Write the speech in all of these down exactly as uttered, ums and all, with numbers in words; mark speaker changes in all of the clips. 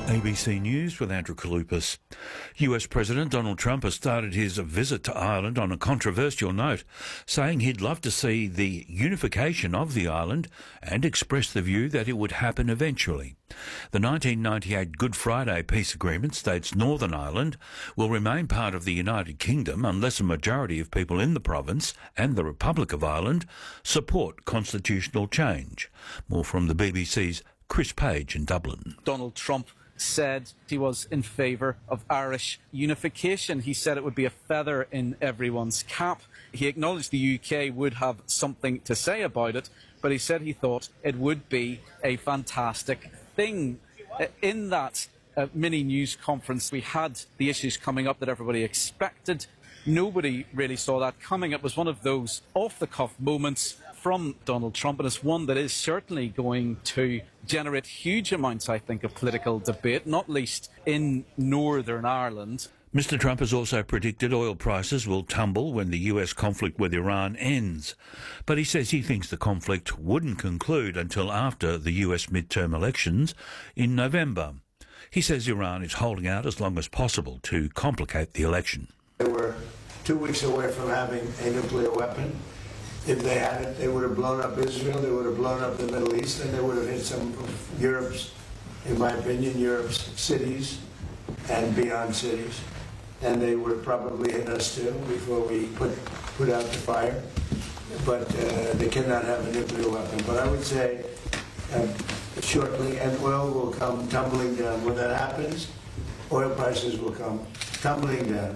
Speaker 1: A B C News with Andrew Kalupas. U S President Donald Trump has started his visit to Ireland on a controversial note, saying he'd love to see the unification of the island and expressed the view that it would happen eventually. The nineteen ninety-eight Good Friday Peace Agreement states Northern Ireland will remain part of the United Kingdom unless a majority of people in the province and the Republic of Ireland support constitutional change. More from the B B C's Chris Page in Dublin.
Speaker 2: Donald Trump said he was in favour of Irish unification. He said it would be a feather in everyone's cap. He acknowledged the U K would have something to say about it, but he said he thought it would be a fantastic thing. In that uh, mini news conference, we had the issues coming up that everybody expected. Nobody really saw that coming. It was one of those off-the-cuff moments from Donald Trump, and it's one that is certainly going to generate huge amounts, I think, of political debate, not least in Northern Ireland.
Speaker 1: Mister Trump has also predicted oil prices will tumble when the U S conflict with Iran ends. But he says he thinks the conflict wouldn't conclude until after the U S midterm elections in November. He says Iran is holding out as long as possible to complicate the election.
Speaker 3: They were two weeks away from having a nuclear weapon. If they had it, they would have blown up Israel, they would have blown up the Middle East, and they would have hit some of Europe's, in my opinion, Europe's cities and beyond cities. And they would have probably hit us too before we put, put out the fire. But uh, they cannot have a nuclear weapon. But I would say uh, shortly, and oil will come tumbling down. When that happens, oil prices will come tumbling down.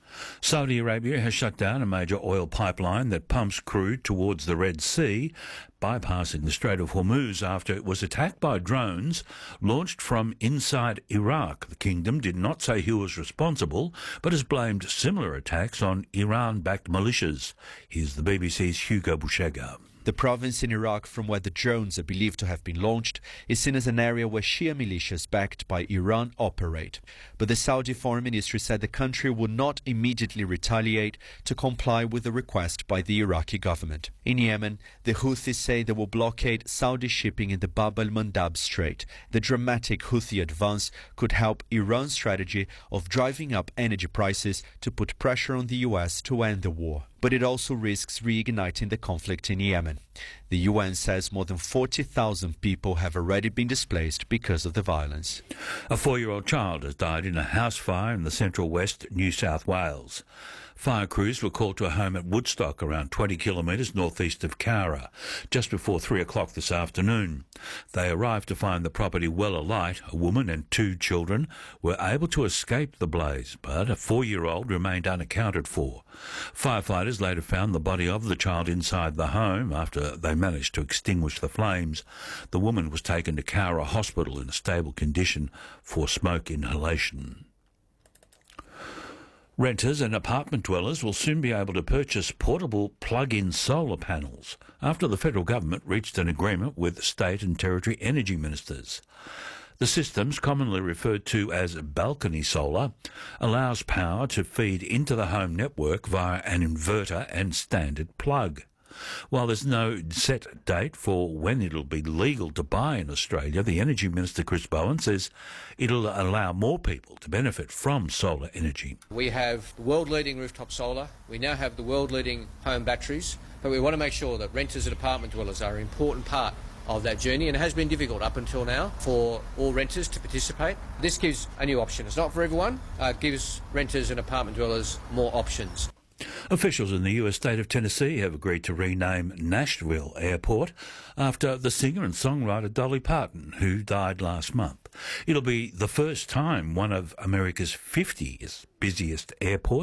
Speaker 1: Saudi Arabia has shut down a major oil pipeline that pumps crude towards the Red Sea, bypassing the Strait of Hormuz after it was attacked by drones launched from inside Iraq. The kingdom did not say who was responsible, but has blamed similar attacks on Iran-backed militias. Here's the B B C's Hugo Bushega.
Speaker 4: The province in Iraq from where the drones are believed to have been launched is seen as an area where Shia militias backed by Iran operate. But the Saudi Foreign Ministry said the country would not immediately retaliate to comply with the request by the Iraqi government. In Yemen, the Houthis say they will blockade Saudi shipping in the Bab al-Mandab Strait. The dramatic Houthi advance could help Iran's strategy of driving up energy prices to put pressure on the U S to end the war. But it also risks reigniting the conflict in Yemen. The U N says more than forty thousand people have already been displaced because of the violence.
Speaker 1: A four-year-old child has died in a house fire in the central west New South Wales. Fire crews were called to a home at Woodstock, around twenty kilometres northeast of Cowra, just before three o'clock this afternoon. They arrived to find the property well alight. A woman and two children were able to escape the blaze, but a four-year-old remained unaccounted for. Firefighters later found the body of the child inside the home after they managed to extinguish the flames. The woman was taken to Cowra Hospital in a stable condition for smoke inhalation. Renters and apartment dwellers will soon be able to purchase portable plug-in solar panels after the federal government reached an agreement with state and territory energy ministers. The systems, commonly referred to as balcony solar, allows power to feed into the home network via an inverter and standard plug. While there's no set date for when it'll be legal to buy in Australia, the Energy Minister Chris Bowen says it'll allow more people to benefit from solar energy.
Speaker 5: We have world-leading rooftop solar, we now have the world-leading home batteries, but we want to make sure that renters and apartment dwellers are an important part of that journey, and it has been difficult up until now for all renters to participate. This gives a new option. It's not for everyone, uh, it gives renters and apartment dwellers more options.
Speaker 1: Officials in the U S state of Tennessee have agreed to rename Nashville Airport after the singer and songwriter Dolly Parton, who died last month. It'll be the first time one of America's fifty busiest airports